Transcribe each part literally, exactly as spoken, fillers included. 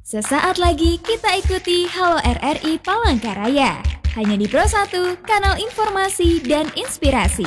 Sesaat lagi kita ikuti Halo R R I Palangkaraya. Hanya di Pro satu, kanal informasi dan inspirasi.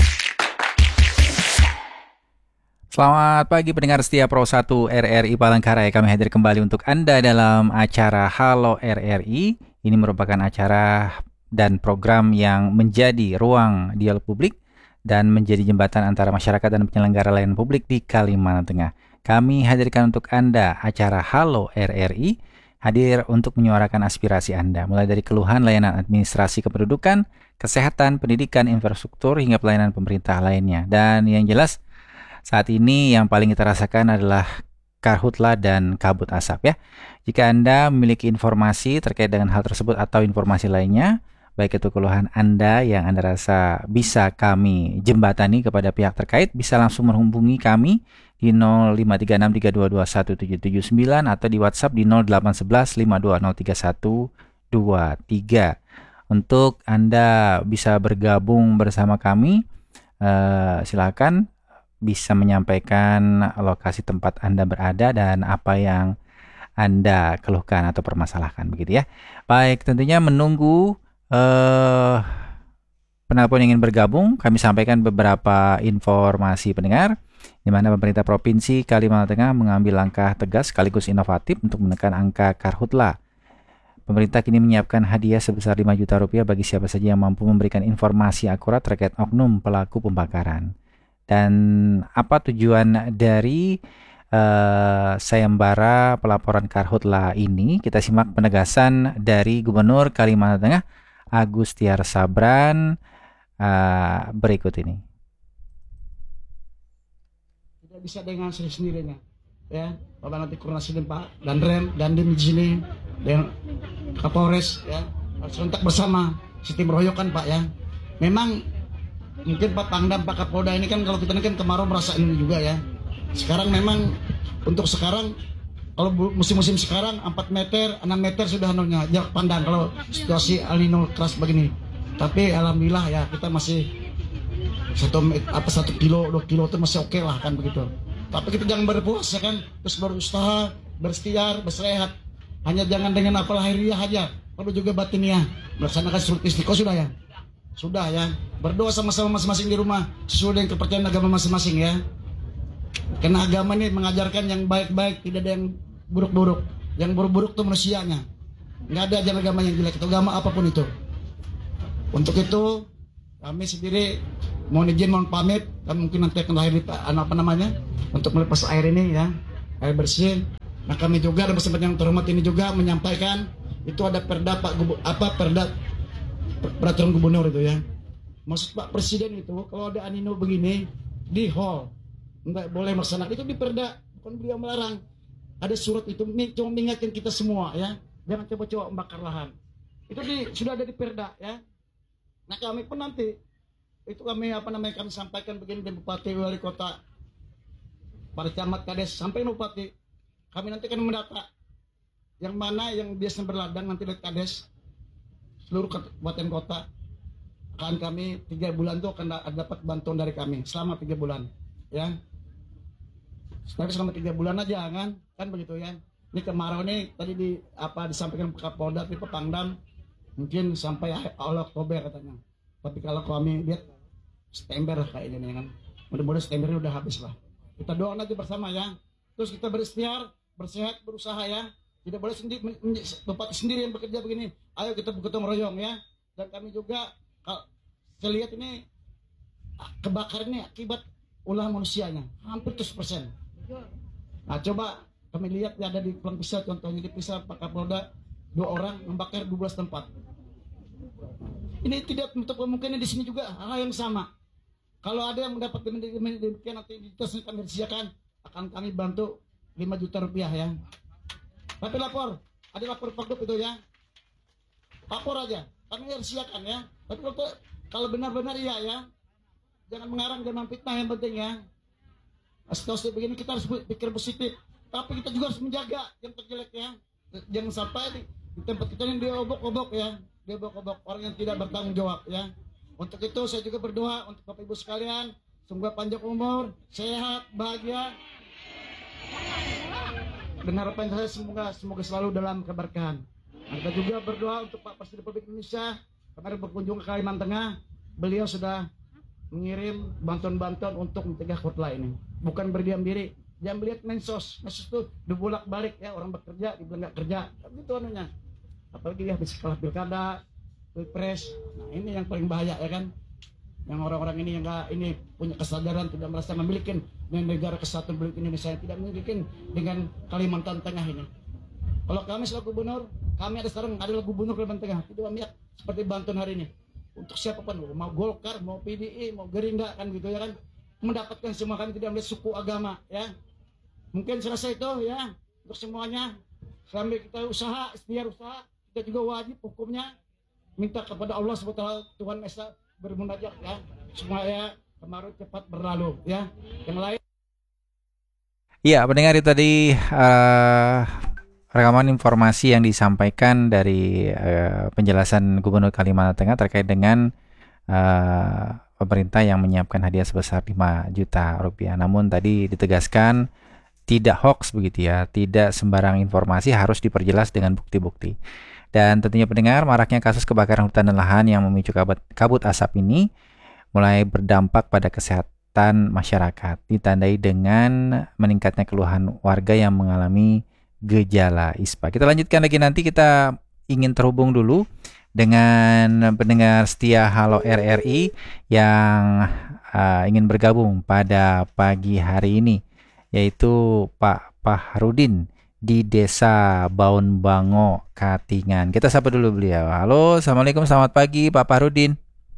Selamat pagi pendengar setia Pro satu R R I Palangkaraya. Kami hadir kembali untuk Anda dalam acara Halo R R I. Ini merupakan acara dan program yang menjadi ruang dialog publik dan menjadi jembatan antara masyarakat dan penyelenggara layanan publik di Kalimantan Tengah. Kami hadirkan untuk Anda acara Halo R R I, hadir untuk menyuarakan aspirasi Anda, mulai dari keluhan layanan administrasi kependudukan, kesehatan, pendidikan, infrastruktur, hingga pelayanan pemerintah lainnya. Dan yang jelas, saat ini yang paling kita rasakan adalah karhutla dan kabut asap ya. Jika Anda memiliki informasi terkait dengan hal tersebut atau informasi lainnya, baik itu keluhan Anda yang Anda rasa bisa kami jembatani kepada pihak terkait, bisa langsung menghubungi kami di nol lima tiga enam tiga dua dua satu tujuh tujuh sembilan atau di WhatsApp di nol delapan satu satu lima dua nol tiga satu dua tiga. Untuk Anda bisa bergabung bersama kami, eh, silakan bisa menyampaikan lokasi tempat Anda berada dan apa yang Anda keluhkan atau permasalahkan, begitu ya. Baik, tentunya menunggu eh, penelpon yang ingin bergabung, kami sampaikan beberapa informasi pendengar, di mana pemerintah Provinsi Kalimantan Tengah mengambil langkah tegas sekaligus inovatif untuk menekan angka karhutla. Pemerintah kini menyiapkan hadiah sebesar lima juta rupiah bagi siapa saja yang mampu memberikan informasi akurat terkait oknum pelaku pembakaran. Dan apa tujuan dari uh, sayembara pelaporan karhutla ini? Kita simak penegasan dari Gubernur Kalimantan Tengah Agus Tiar Sabran uh, berikut ini. Tidak bisa dengan sendirinya, ya. Bapak nanti koordinasi dengan Pak dan Rem dan Dim di sini dengan Kapolres, ya. Serentak bersama sistem royokan Pak ya. Memang mungkin Pak Pangdam, Pak Kapolda ini kan kalau kita ini kan kemarau merasa ini juga ya. Sekarang memang untuk sekarang kalau musim-musim sekarang empat meter, enam meter sudah anunya jarak pandang kalau situasi El Nino keras begini. Tapi alhamdulillah ya kita masih satu apa satu kilo, dua kilo itu masih oke okay lah kan begitu. Tapi kita jangan berpuasa kan, terus berusaha, berikhtiar, bersehat. Hanya jangan dengan apa lahiriah aja, perlu juga batiniah. Melaksanakan surut istiqo sudah ya. Sudah ya, berdoa sama-sama masing-masing di rumah sesuai dengan kepercayaan agama masing-masing ya. Karena agama ini mengajarkan yang baik-baik, tidak ada yang buruk-buruk. Yang buruk-buruk itu manusianya. Nggak ada ajaran agama yang jelek, itu agama apapun itu. Untuk itu kami sendiri mohon izin, mohon pamit. Kami mungkin nanti akan lahir apa namanya untuk melepas air ini ya, air bersih. Nah kami juga ada kesempatan yang terhormat ini juga menyampaikan itu ada perda Pak Gubu, apa perda peraturan gubernur itu ya. Maksud Pak Presiden itu kalau ada anino begini di hall nggak boleh melaksanakan itu di perda, bukan beliau melarang. Ada surat itu cuma mengingatkan kita semua ya, jangan coba-coba membakar lahan. Itu di, sudah ada di perda ya. Nah kami pun nanti itu kami apa namanya kami sampaikan begini dari Bupati, Wali Kota, para camat, kades sampai Bupati. Kami nanti akan mendata yang mana yang biasa berladang nanti dari kades seluruh kabupaten kota. Akan kami tiga bulan itu akan dapat bantuan dari kami selama tiga bulan ya. Tapi selama tiga bulan aja kan, kan begitu ya. Ini kemarau nih tadi di apa disampaikan Pak Kapolda, Pak Pangdam mungkin sampai awal Oktober katanya. Tapi kalau kami lihat September kayak ini kan, mudah-mudahan September udah habis lah. Kita doakan aja bersama ya. Terus kita berikhtiar, bersehat, berusaha ya. Tidak boleh sendiri, bupati sendiri yang bekerja begini. Ayo kita bergotong royong ya. Dan kami juga, kalau saya lihat ini kebakaran ini akibat ulah manusianya, hampir seratus persen. Nah coba kami lihat ya, ada di Pulang Pisau contohnya di Pisau Pak Kapolda dua orang membakar dua belas tempat. Ini tidak menutup kemungkinan di sini juga hal yang sama. Kalau ada yang mendapat demikian nanti identitasnya kami disediakan, akan kami bantu lima juta rupiah ya. Tapi lapor, ada lapor Pagdop itu ya. Lapor aja, kami harus siapkan ya. Tapi kalau, kalau benar-benar iya ya, jangan mengarang, jangan fitnah yang penting ya. Situasi begini kita harus pikir positif, tapi kita juga harus menjaga yang terjelek ya. Jangan sampai di, di tempat kita yang diobok-obok ya, diobok-obok orang yang tidak bertanggung jawab ya. Untuk itu saya juga berdoa untuk Bapak Ibu sekalian, semoga panjang umur, sehat, bahagia. dan harapan saya semoga semoga selalu dalam keberkahan. Nah, kita juga berdoa untuk Pak Presiden Republik Indonesia kemarin berkunjung ke Kalimantan Tengah, beliau sudah mengirim bantuan-bantuan untuk mencegah khutbah ini. Bukan berdiam diri. Jangan melihat mensos, mensos itu dibolak balik ya, orang bekerja dibilang nggak kerja, itu anunya. Apalagi ya habis kalah pilkada, pilpres. Nah ini yang paling bahaya ya kan. Yang orang-orang ini yang nggak ini punya kesadaran, tidak merasa memiliki dengan negara kesatuan Republik Indonesia, tidak memiliki dengan Kalimantan Tengah ini. Kalau kami selaku gubernur, kami ada sekarang adalah gubernur Kalimantan Tengah, tidak memihak seperti bantuan hari ini. Untuk siapapun, mau Golkar, mau P D I, mau Gerindra kan gitu ya kan, mendapatkan semua, kami tidak melihat suku agama ya. Mungkin selesai itu ya untuk semuanya. Sambil kita usaha, ikhtiar usaha, kita juga wajib hukumnya minta kepada Allah subhanahu wa taala, Tuhan Esa bermunajat ya, supaya kemarin cepat berlalu ya. Yang lain. Iya, pendengar itu tadi uh, rekaman informasi yang disampaikan dari uh, penjelasan Gubernur Kalimantan Tengah terkait dengan uh, pemerintah yang menyiapkan hadiah sebesar lima juta rupiah. Namun tadi ditegaskan tidak hoax begitu ya, tidak sembarang informasi, harus diperjelas dengan bukti-bukti. Dan tentunya pendengar, maraknya kasus kebakaran hutan dan lahan yang memicu kabut, kabut asap ini mulai berdampak pada kesehatan masyarakat, ditandai dengan meningkatnya keluhan warga yang mengalami gejala ispa. Kita lanjutkan lagi, nanti kita ingin terhubung dulu dengan pendengar setia Halo R R I yang uh, ingin bergabung pada pagi hari ini, yaitu Pak Pahrudin di Desa Baun Bango, Katingan. Kita sapa dulu beliau. Halo, Assalamualaikum, selamat pagi Pak Pahrudin.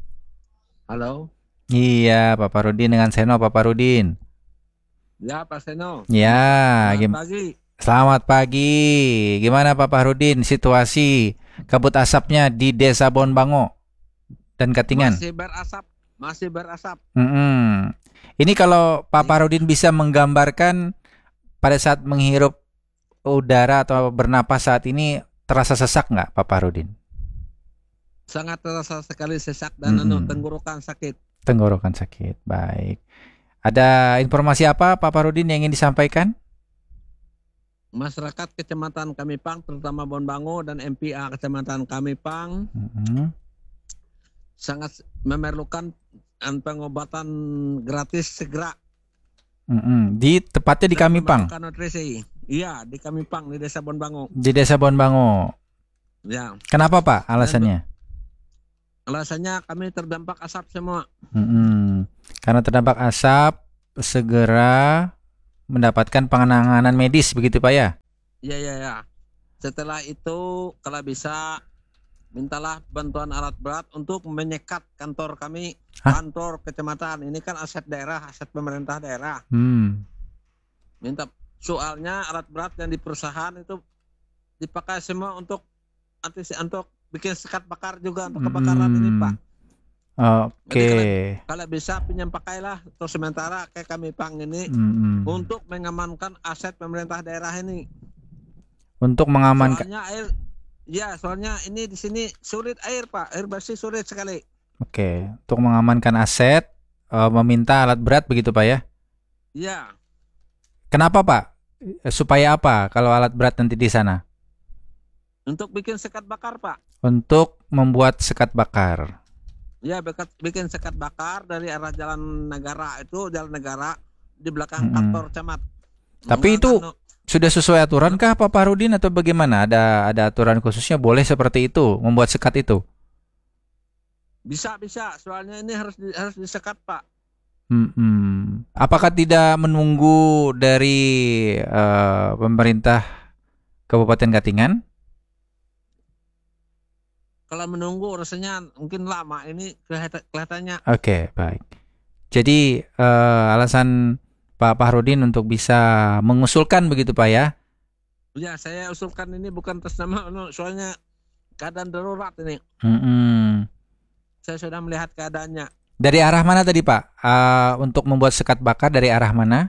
Halo. Iya, Pak Pahrudin dengan Seno, Pak Pahrudin. Ya, Pak Seno. Ya, Selamat gim- pagi. Selamat pagi. Gimana Pak Pahrudin situasi kabut asapnya di Desa Baun Bango dan Katingan? Masih berasap, masih berasap. Mm-mm. Ini kalau Pak Pahrudin bisa menggambarkan pada saat menghirup udara atau bernapas saat ini, terasa sesak nggak Pak Pahrudin? Sangat terasa sekali sesak dan anu, Mm-mm. tenggorokan sakit. Tenggorokan sakit, baik. Ada informasi apa Pak Pahrudin yang ingin disampaikan? Masyarakat Kecamatan Kamipang, terutama Baun Bango dan M P A Kecamatan Kamipang, Mm-mm. sangat memerlukan an- pengobatan gratis segera. Mm-mm. Di tepatnya di Dan Kamipang, memerlukan nutrisi. Iya, di Kamipang, di Desa Baun Bango. di Desa Baun Bango. Ya, Kenapa Pak alasannya? alasannya kami terdampak asap semua. Mm-mm. Karena terdampak asap, segera mendapatkan penanganan medis begitu Pak ya? Iya, iya, ya. Setelah itu, kalau bisa, mintalah bantuan alat berat untuk menyekat kantor kami, Hah? kantor kecamatan. Ini kan aset daerah, aset pemerintah daerah. Hmm. Minta, soalnya alat berat yang di perusahaan itu dipakai semua untuk antis untuk bikin sekat bakar juga untuk kebakaran ini Pak. Oke. Jadi Kalau bisa pinjam pakailah untuk sementara kayak kami Pang ini Mm-mm. untuk mengamankan aset pemerintah daerah ini. Untuk mengamankan. Soalnya air, ya soalnya ini di sini sulit air Pak, air bersih sulit sekali. Oke, untuk mengamankan aset, eh, meminta alat berat begitu Pak ya? Iya, Kenapa Pak? Eh, Supaya apa kalau alat berat nanti di sana? untuk bikin sekat bakar Pak. Untuk membuat sekat bakar. Ya bekat, bikin sekat bakar dari arah jalan negara itu, jalan negara di belakang Mm-mm. kantor camat. Tapi itu Anu, sudah sesuai aturan kah Pak Pahrudin atau bagaimana? Ada ada aturan khususnya boleh seperti itu, membuat sekat itu? bisa bisa, soalnya ini harus di, harus disekat Pak. Mm-mm. Apakah tidak menunggu dari eh, pemerintah Kabupaten Katingan? Kalau menunggu rasanya mungkin lama ini kelihatan- kelihatannya. Oke, baik. Jadi eh, alasan Pak Pahrudin untuk bisa mengusulkan begitu Pak ya? Ya saya usulkan ini bukan atas nama anu, soalnya keadaan darurat ini. Mm-mm. Saya sudah melihat keadaannya. Dari arah mana tadi Pak? Eh, untuk membuat sekat bakar dari arah mana?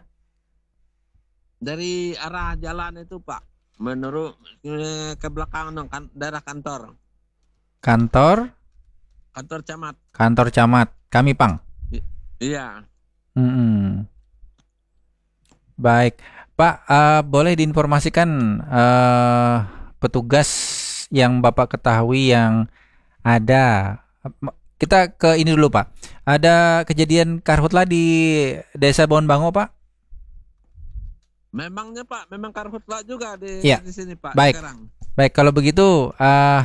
Dari arah jalan itu Pak, menurut eh, ke belakang anu, kan, daerah kantor. Kantor, Kantor camat. kantor camat Kamipang. Iya. Mm-mm. Baik, Pak, eh, boleh diinformasikan eh, petugas yang Bapak ketahui yang ada. Kita ke ini dulu Pak. Ada kejadian karhutla di Desa Bonbango Pak? Memangnya Pak, memang karhutla juga di, Iya. di sini Pak. Baik. Sekarang. Baik, kalau begitu eh,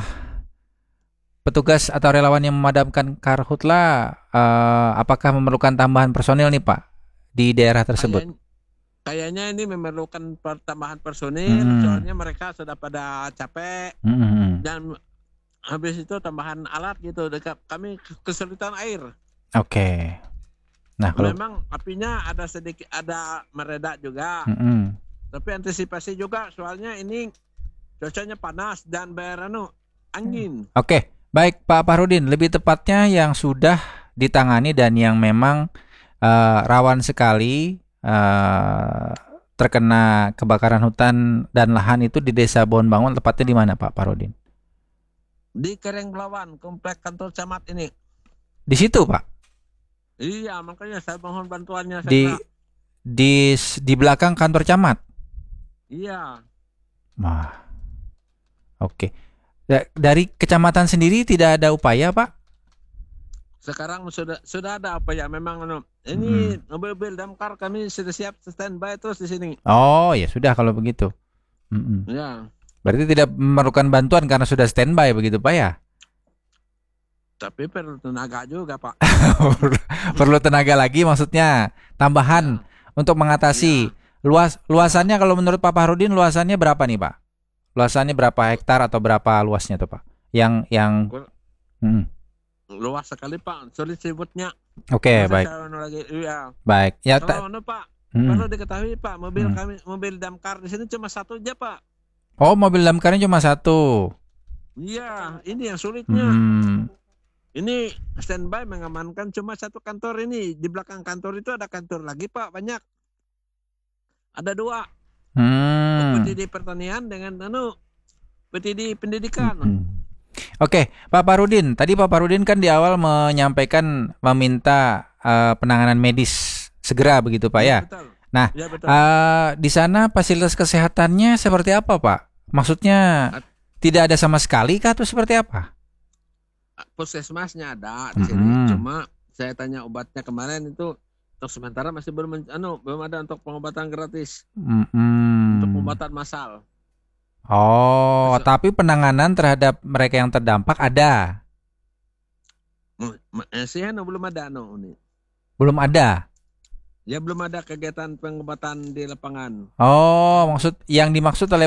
petugas atau relawan yang memadamkan karhutla eh, apakah memerlukan tambahan personil nih Pak di daerah tersebut? Kayaknya, kayaknya ini memerlukan pertambahan personil, Hmm. soalnya mereka sudah pada capek Hmm. dan habis itu tambahan alat gitu. Dekat kami kesulitan air. Oke. Nah, kalau Memang apinya ada sedikit ada mereda juga, Mm-mm. tapi antisipasi juga soalnya ini cuacanya panas dan beranu angin. Oke, baik Pak Fahrudin, lebih tepatnya yang sudah ditangani dan yang memang eh, rawan sekali eh, terkena kebakaran hutan dan lahan itu di Desa Bonbangun, tepatnya di mana Pak Fahrudin? Di Kereng Belawan, komplek kantor camat ini. Di situ Pak, Iya, makanya saya mohon bantuannya. Saya di kira. di di belakang kantor camat. Iya, Wah, oke. Da- Dari kecamatan sendiri tidak ada upaya Pak? sekarang sudah sudah ada apa ya? Memang anu, ini mobil-mobil damkar kami sudah siap standby terus di sini. Oh ya sudah kalau begitu. Mm-mm. Ya, Berarti tidak memerlukan bantuan karena sudah standby begitu Pak ya? tapi perlu tenaga juga Pak. Perlu tenaga lagi maksudnya tambahan untuk mengatasi Ya. luas luasannya. Kalau menurut Pak Fahrudin luasannya berapa nih Pak? Luasannya berapa hektar atau berapa luasnya tuh Pak? Yang yang Kur- Hmm. Luas sekali Pak, sulit sebutnya. Oke, Masa baik. saya anu lagi, iya. Baik. Ya ta- Kalau anu Pak, Hmm. perlu diketahui Pak, mobil Hmm. kami mobil damkar di sini cuma satu aja Pak. Oh, mobil damkarnya cuma satu. Iya, ini yang sulitnya. Hmm. Ini standby mengamankan cuma satu kantor ini. Di belakang kantor itu ada kantor lagi Pak, banyak. Ada dua. Hmm. P T D pertanian dengan anu P T D pendidikan. Hmm. Oke, Pak Fahrudin. Tadi Pak Fahrudin kan di awal menyampaikan meminta eh, penanganan medis segera begitu Pak ya. Betul. Nah, Ya betul. Eh, di sana fasilitas kesehatannya seperti apa Pak? Maksudnya tidak ada sama sekali kah atau seperti apa? Puskesmasnya ada di sini. Mm-mm. Cuma saya tanya obatnya kemarin itu untuk sementara masih belum men- anu belum ada untuk pengobatan gratis, Mm-mm. untuk pengobatan massal. Oh, Masuk. tapi penanganan terhadap mereka yang terdampak ada? Hmm, ma- eh, sih anu belum ada anu ini. Belum ada? Ya belum ada kegiatan pengobatan di lapangan. Oh, maksud yang dimaksud oleh